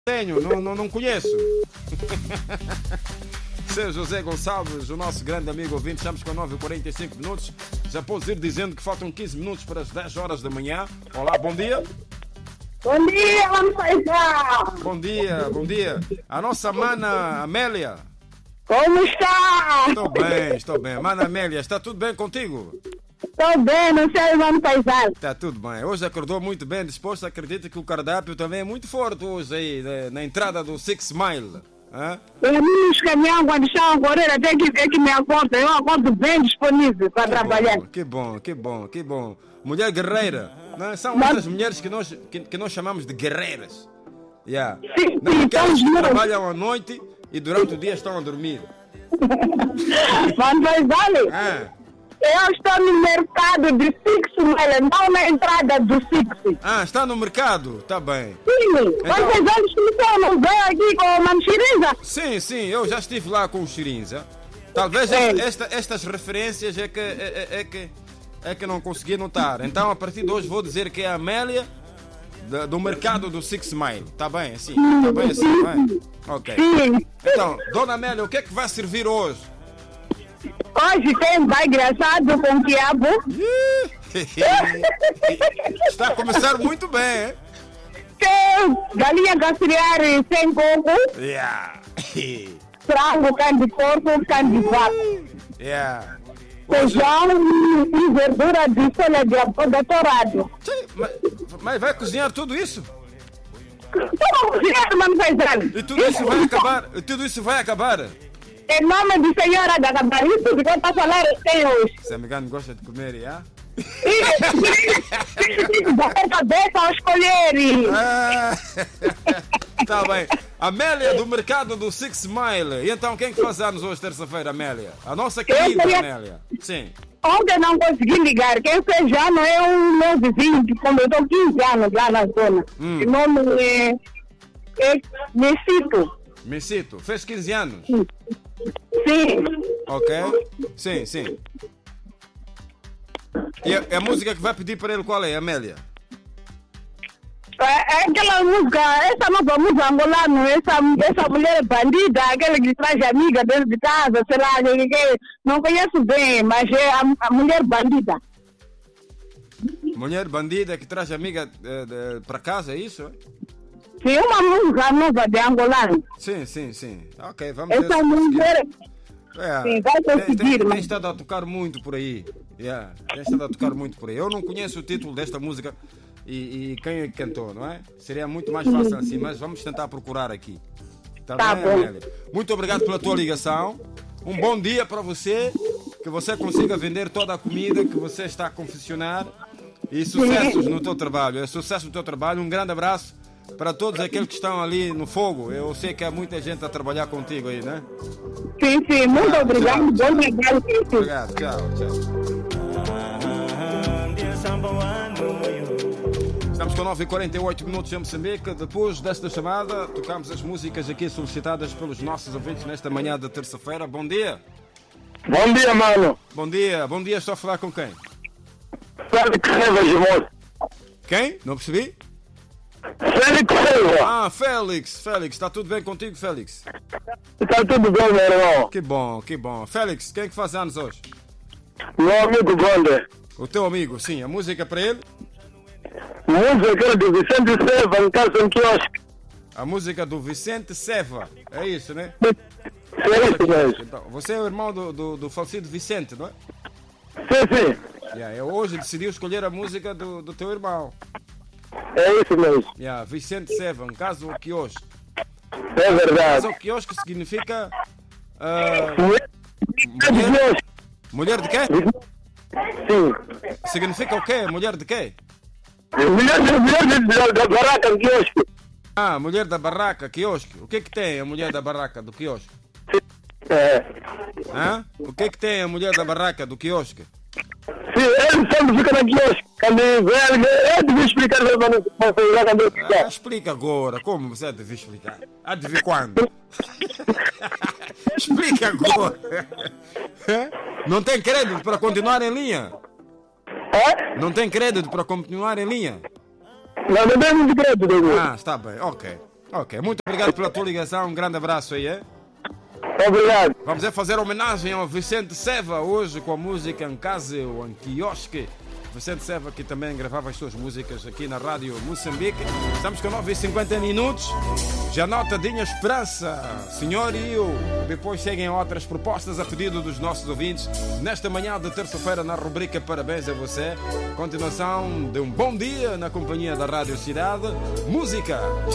Tenho, não conheço. Seu José Gonçalves, o nosso grande amigo ouvinte, estamos com 9h45 minutos. Já podes ir dizendo que faltam 15 minutos para as 10 horas da manhã. Olá, bom dia. Bom dia, vamos fazer. Bom dia, bom dia. A nossa mana Amélia. Como está? Estou bem. Mana Amélia, está tudo bem contigo? Estou bem, não sei, vamos fazer. Está tudo bem. Hoje acordou muito bem disposto. Acredita que o cardápio também é muito forte hoje aí, na entrada do Six Mile. Os caminhões, quando estão a correr, até que me acorda. Eu acordo bem disponível para trabalhar. Que bom. Mulher guerreira. Não, são outras mulheres que nós chamamos de guerreiras. Yeah. Sim, não, aquelas que trabalham à noite e durante o dia estão a dormir. Vamos fazer. Eu estou no mercado de Six Mile, não na entrada do Six. Está no mercado? Tá bem. Sim, vocês não veio aqui com o Mano Xirinza? Sim, eu já estive lá com o Xirinza. Talvez estas referências é que não consegui notar. Então, a partir de hoje, vou dizer que é a Amélia do mercado do Six Mile. Tá bem assim? Tá bem assim, vai? Ok. Então, Dona Amélia, o que é que vai servir hoje? Hoje tem bem engraçado com quiabo. Está a começar muito bem, hein? Tem galinha gastriar sem coco. Frango, carne de porco, carne de vaca. Feijão e verdura de folha de abóbora dourado. Mas vai cozinhar tudo isso? Como cozinhar, mano, paisano? E tudo isso vai acabar? Em nome do Senhor da Cabarito, que eu estou falando tem hoje. Se americano gosta de comer, Da cabeça ao escolher. Tá bem. Amélia do mercado do Six Mile. E então, quem que faz anos hoje, terça-feira, Amélia? A nossa querida Amélia. Sim. Ontem não consegui ligar. Quem fez já não é um meu vizinho que completou 15 anos lá na zona. O nome é Messito. Fez 15 anos? Sim. Ok. Sim. E a música que vai pedir para ele qual é, Amélia? É aquela música, essa nova música angolana, essa mulher bandida, aquela que traz amiga dentro de casa, sei lá, que não conheço bem, mas é a mulher bandida. Mulher bandida que traz amiga para casa, é isso? Sim, uma música nova de angolano. Sim. Ok, vamos ver. Essa mulher... Sim, vai conseguir. Tem estado a tocar muito por aí. Tem estado a tocar muito por aí. Eu não conheço o título desta música e quem é que cantou, não é? Seria muito mais fácil assim, mas vamos tentar procurar aqui. Tá bem, Amélia? Muito obrigado pela tua ligação. Um bom dia para você. Que você consiga vender toda a comida que você está a confeccionar. E sucessos no teu trabalho. Sucesso no teu trabalho. Um grande abraço para todos aqueles que estão ali no fogo. Eu sei que há muita gente a trabalhar contigo aí, né? Sim, muito obrigado. Bom trabalho. Obrigado, tchau. Estamos com 9h48 minutos em Moçambique. Depois desta chamada, tocamos as músicas aqui solicitadas pelos nossos ouvintes nesta manhã de terça-feira. Bom dia. Bom dia, mano. Bom dia, estou a falar com quem? Félix Silva, Gimoso. Quem? Não percebi? Félix Silva. Félix, está tudo bem contigo, Félix? Está tudo bem, meu irmão. Que bom. Félix, quem é que faz anos hoje? Meu amigo Gonde. O teu amigo, sim. A música para ele? Música do Vicente Seva, em casa em quiosque. A música do Vicente Seva, é isso, né? É isso mesmo. Então, você é o irmão do falecido Vicente, não é? Sim. Eu hoje decidi escolher a música do teu irmão. É isso mesmo. Vicente Seva, um caso ao quiosque. É verdade. Caso ao quiosque significa... mulher de quê? Sim. Significa o quê? Mulher de quê? Mulher da barraca do quiosque. Mulher da barraca, quiosque. O que é que tem a mulher da barraca do quiosque? O que é que tem a mulher da barraca do quiosque? Sim, ele sempre fica na quiosque. Quando eu devia explicar quando explica agora. Como você deve explicar? Adivinha quando? Explica agora. Não tem crédito para continuar em linha? Não tem crédito para continuar em linha? Não tem crédito. Está bem, ok. Ok, muito obrigado pela tua ligação. Um grande abraço aí, é? Obrigado. Vamos fazer homenagem ao Vicente Seva hoje com a música Nkase ou Anquiosque. Vicente Seva, que também gravava as suas músicas aqui na Rádio Moçambique. Estamos com 9h50 minutos. Já nota Dinha Esperança, Senhor e eu. Depois seguem outras propostas a pedido dos nossos ouvintes. Nesta manhã de terça-feira, na rubrica Parabéns a Você. Continuação de um bom dia na companhia da Rádio Cidade. Música.